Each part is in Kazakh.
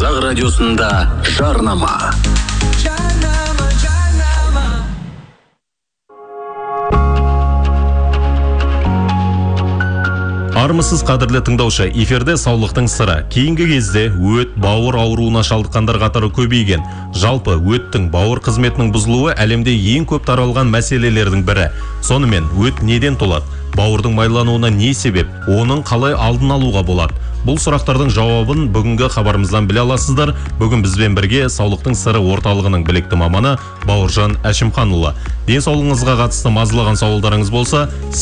Қазақ радиосында жарнама. Армысыз қадірлі тыңдаушы, эфирде саулықтың сыры. Кейінгі кезде өт, бауыр ауруына шалдыққандар қатары көбейген. Жалпы өттің бауыр қызметінің бұзылуы әлемде ең көп таралған мәселелердің бірі. Сонымен өт неден толады? Бауырдың майлануына не себеп? Оның қалай алдын алуға болады? Бұл сұрақтардың жауабын бүгінгі хабарымыздан біле аласыздар. Бүгін бізбен бірге саулықтың сыры орталығының білікті маманы Бауыржан Әшімханұлы. Денсаулығыңызға қатысты мазалаған сауалдарыңыз болса,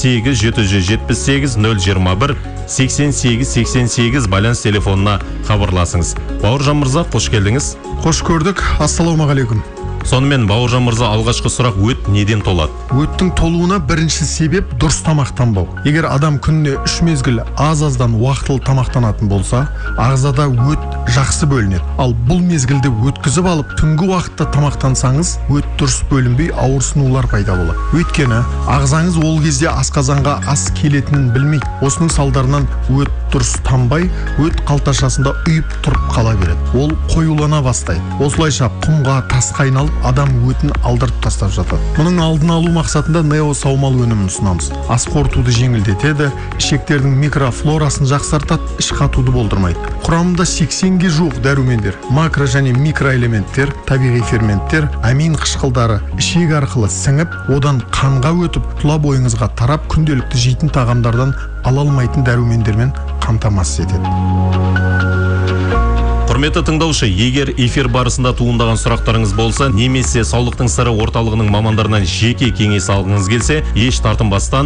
8-778-021-88-88 байланыс телефонына хабарласыңыз. Бауыржан мырза, қош келдіңіз. Қош көрдік. Ассалаумағалейкум. Сонымен Бауыржан мырза, алғашқы сұрақ: өт неден толады? Өттің толуына бірінші себеп дұрыс тамақтанбау. Егер адам күніне 3 мезгіл аз-аздан уақытылы тамақтанатын болса, ағзада өт жақсы бөлінеді. Ал бұл мезгілде өткізіп алып, түнгі уақытта тамақтансаңыз, өт дұрыс бөлінбей ауырсынулар пайда болады. Өйткені ағзаңыз ол кезде асқазанға ас келетінін білмейді. Осының салдарынан өт дұрыс тамбай, өт қалташасында үйіп тұрып қала береді. Ол қоюлана бастайды. Осылайша құмға, тасқа айналып, адам өтін алдырып тастап жатады. Мұның алдын алу мақсатында Нео саумал өнімін ұсынамыз. Ас қорытуды жеңілдетеді, ішектердің микрофлорасын жақсартады, іш қатуды болдырмайды. Құрамында 80-ге жуық дәрумендер, макро және микроэлементтер, табиғи ферменттер, амин қышқылдары ішек арқылы сіңіп, одан қанға өтіп, тұла бойыңызға тарап, күнделікті жейтін тағамдардан ала алмайтын дәрумендермен қамтамасыз етеді. Құрметті тыңдаушы, егер эфир барысында туындаған сұрақтарыңыз болса, немесе саулықтың сыры орталығының мамандарынан жеке кеңес алғыңыз келсе, еш тартынбастан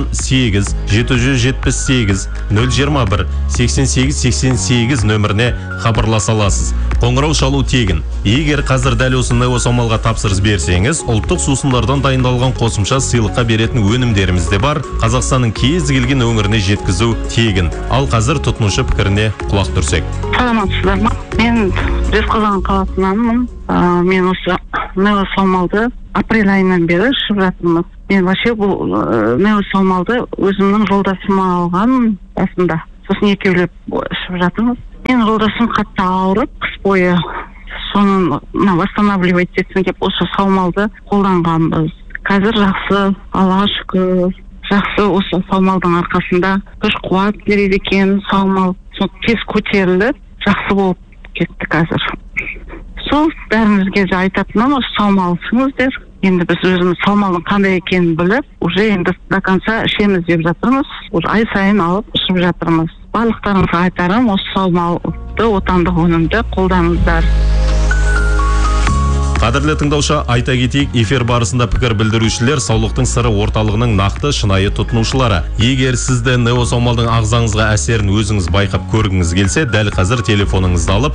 8-778-021-88-88 нөміріне хабарласа аласыз. Қоңырау шалу тегін. Егер қазір дәл осы Нео саумалға тапсырыс берсеңіз, ұлттық сусындардан дайындалған қосымша сыйлыққа беретін өнімдеріміз де бар. Қазақстанның кез келген өңіріне жеткізу тегін. Ал қазір тұтынушы пікіріне құлақ түрсек. Саламатсыздар ма? Мен Жезқазған қаласынанмын. Мен осы Нео саумалды апрель айынан бері ішіп жатырмыз. Мен вообще бұл Нео саумалды өзімнің жолдасыма алған басында. Сосын екеулеп ішіп жатырмыз. Мен жолдасым қатты ауырып, қыс бойы соны восстанавливать етсін деп осы саумалды қолданғанбыз. Қазір жақсы, Аллаға шүкір, жақсы. Осы саумалдың арқасында күш қуат береді екен саумал. Тез көтерілді, жақсы болып кетті қазір. Сол бәрімізге де айтатыным, осы саумал ішіңіздер. Енді біз өзіміз саумалдың қандай екенін біліп, уже енді до конца ішеміз деп жатырмыз. Уже ай сайын алып ішіп жатырмыз. Барлықтарыңызға айтарым, осы саумалды отандық өнімді қолданыңыздар. Қадірлі тыңдаушы, айта кетейік, эфир барысында пікір білдірушілер саулықтың сыры орталығының нақты шынайы тұтынушылары. Егер сізді Нео саумалдың ағзаңызға әсерін өзіңіз байқап көргіңіз келсе, дәл қазір телефоныңызды алып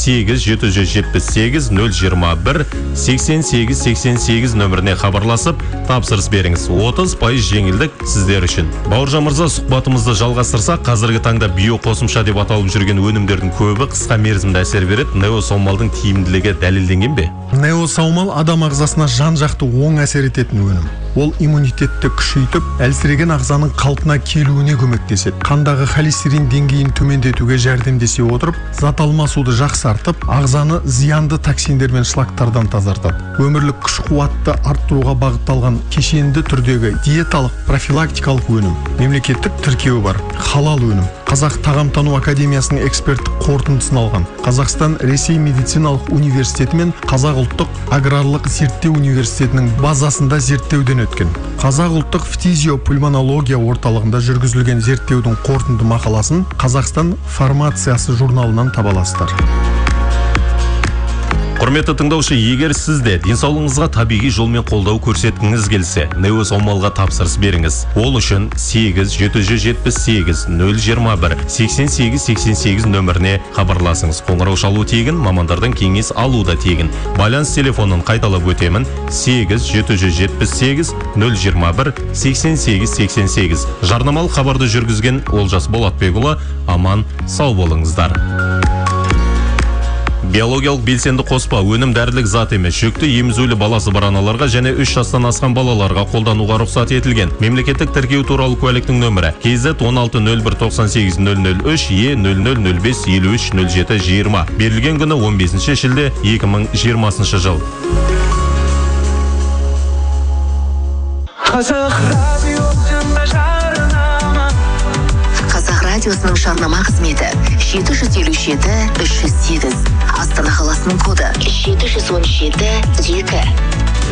8-778-021-88-88 нөміріне хабарласып, тапсырыс беріңіз. 30% жеңілдік сіздер үшін. Бауыржан мырза, сұхбатымызды жалғастырсақ, қазіргі таңда био қосымша деп аталып жүрген өнімдердің көбі қысқа мерзімде әсер береді. Нео саумалдың тиімділігі дәлелденген бе? Нео саумал адам ағзасына жан-жақты оң әсер ететін өнім. Ол иммунитетті күшейтіп, әлсіреген ағзаның қалпына келуіне көмектеседі. Қандағы холестерин деңгейін төмендетуге жәрдемдесе отырып, зат алмасуды жақсартып, ағзаны зиянды токсиндер мен шлактардан тазартады. Өмірлік күш-қуатты арттыруға бағытталған кешенді түрдегі диеталық профилактикалық өнім. Мемлекеттік тіркеуі бар. Халал өнім. Қазақ тағамтану академиясының эксперттік қорытындысын алған. Қазақстан Ресей медициналық университеті мен Қазақ ұлттық аграрлық зерттеу университетінің базасында зерттеуден өткен. Қазақ ұлттық фтизиопульмонология орталығында жүргізілген зерттеудің қорытынды мақаласын Қазақстан фармациясы журналынан таба аласыздар. Құрметті тыңдаушы, егер сізде денсаулығыңызға табиғи жолмен қолдау көрсеткіңіз келсе, Нео саумалға тапсырыс беріңіз. Ол үшін 8-778-021-88-88 нөміріне хабарласыңыз. Қоңырау шалу тегін, мамандардың кеңес алу да тегін. Байланыс телефонын қайталап өтемін: 8-778-021-88-88. Жарнамалық хабарды жүргізген Олжас Болатбекұлы. Аман, сау болыңыздар. Биологиялық белсенді қоспа өнім дәрілік зат емес, жүкті емізулі баласы бар аналарға және 3 жастан асқан балаларға қолдануға рұқсат етілген. Мемлекеттік тіркеу туралы куәліктің нөмірі KZ 1601980003 E0005530720. Берілген күні 15 шілде 2020 жыл. Қазақ радиосының жарнама қызметі 757-308. Астана қаласының коды 717-2.